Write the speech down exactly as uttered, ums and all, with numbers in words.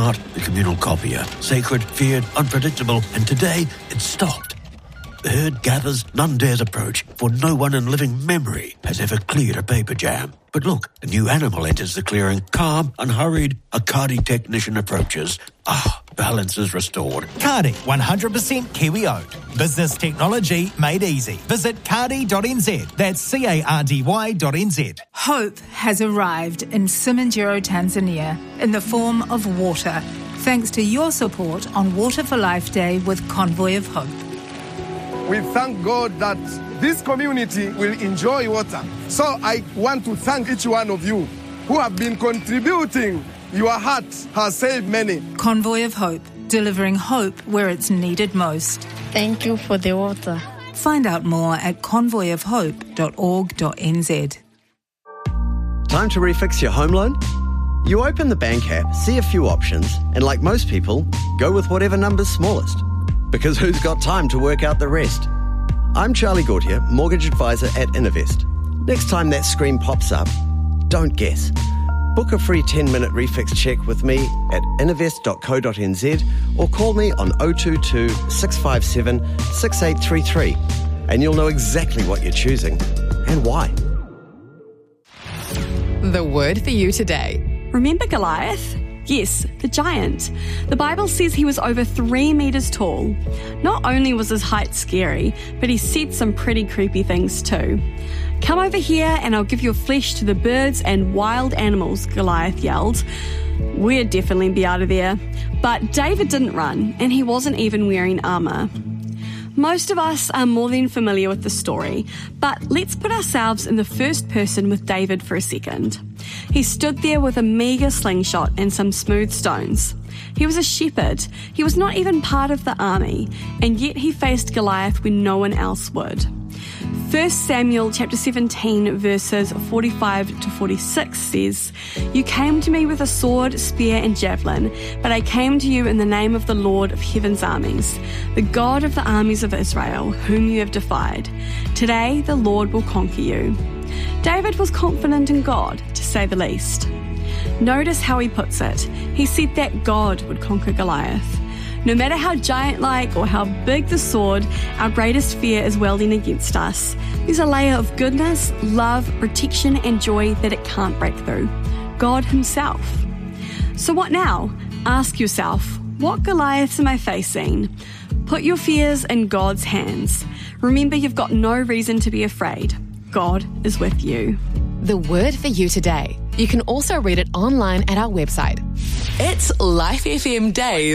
heart, the communal copier. Sacred, feared, unpredictable, and today it's stopped. The herd gathers, none dares approach, for no one in living memory has ever cleared a paper jam. But look, a new animal enters the clearing, calm, unhurried. A Cardi technician approaches. Ah, balance is restored. Cardi, one hundred percent Kiwi owned. Business technology made easy. Visit cardi dot n z. That's C A R D Y dot N Z. Hope has arrived in Simanjiro, Tanzania, in the form of water, thanks to your support on Water for Life Day with Convoy of Hope. We thank God that this community will enjoy water. So I want to thank each one of you who have been contributing. Your heart has saved many. Convoy of Hope, delivering hope where it's needed most. Thank you for the water. Find out more at convoy of hope dot org dot n z. Time to refix your home loan? You open the bank app, see a few options, and like most people, go with whatever number's smallest. Because who's got time to work out the rest? I'm Charlie Gautier, mortgage advisor at Innovest. Next time that screen pops up, don't guess. Book a free ten-minute refix check with me at innovest dot co dot n z or call me on oh two two, six five seven, six eight three three and you'll know exactly what you're choosing and why. The word for you today. Remember Goliath? Yes, the giant. The Bible says he was over three metres tall. Not only was his height scary, but he said some pretty creepy things too. Come over here and I'll give your flesh to the birds and wild animals, Goliath yelled. We'd definitely be out of there. But David didn't run, and he wasn't even wearing armour. Most of us are more than familiar with the story, but let's put ourselves in the first person with David for a second. He stood there with a meagre slingshot and some smooth stones. He was a shepherd. He was not even part of the army, and yet he faced Goliath when no one else would. First Samuel chapter seventeen verses forty-five to forty-six says, You came to me with a sword, spear and javelin, but I came to you in the name of the Lord of heaven's armies, the God of the armies of Israel, whom you have defied. Today the Lord will conquer you. David was confident in God, to say the least. Notice how he puts it. He said that God would conquer Goliath. No matter how giant-like or how big the sword, our greatest fear is welding against us. There's a layer of goodness, love, protection and joy that it can't break through. God himself. So what now? Ask yourself, what Goliaths am I facing? Put your fears in God's hands. Remember, you've got no reason to be afraid. God is with you. The word for you today. You can also read it online at our website. It's Life F M Days.